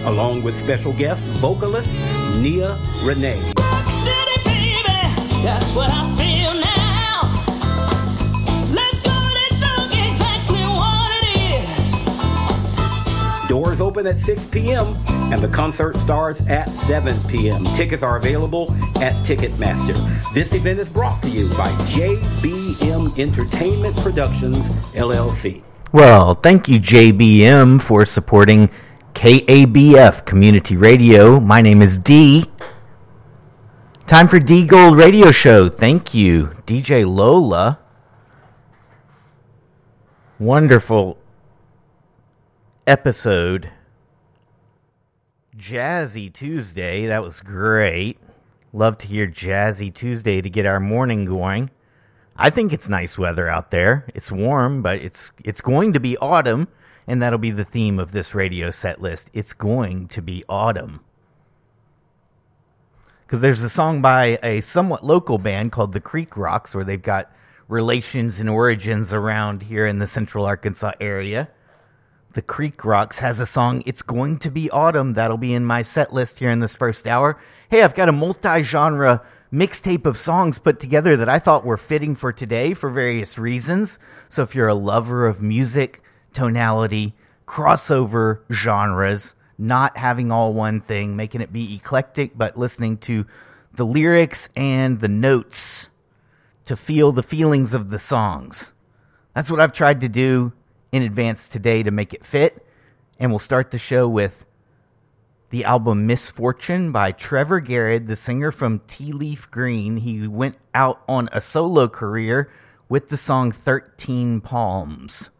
along with special guest vocalist Nia Renee. Rocksteady, baby, that's what I feel now. Let's go, let's talk exactly what it is. Doors open at 6 p.m. and the concert starts at 7 p.m. Tickets are available at Ticketmaster. This event is brought to you by JBM Entertainment Productions, LLC. Well, thank you, JBM, for supporting KABF Community Radio. My name is D. Time for D Gold Radio Show. Thank you, DJ Lola. Wonderful episode. Jazzy Tuesday. That was great. Love to hear Jazzy Tuesday to get our morning going. I think it's nice weather out there. It's warm, but it's going to be autumn, and that'll be the theme of this radio set list. It's going to be autumn. Because there's a song by a somewhat local band called the Creek Rocks, where they've got relations and origins around here in the central Arkansas area. The Creek Rocks has a song, It's Going to Be Autumn. That'll be in my set list here in this first hour. Hey, I've got a multi-genre mixtape of songs put together that I thought were fitting for today for various reasons. So if you're a lover of music, tonality, crossover genres, not having all one thing, making it be eclectic, but listening to the lyrics and the notes to feel the feelings of the songs. That's what I've tried to do in advance today to make it fit. And we'll start the show with the album Misfortune by Trevor Garrett, the singer from Tea Leaf Green. He went out on a solo career with the song 13 Palms.